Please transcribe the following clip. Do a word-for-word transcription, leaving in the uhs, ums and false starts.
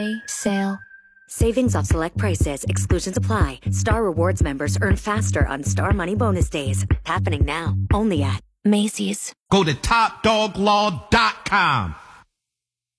Sale. Savings off select prices. Exclusions apply. Star Rewards members earn faster on Star Money Bonus Days. Happening now. Only at Macy's. Go to top dog law dot com.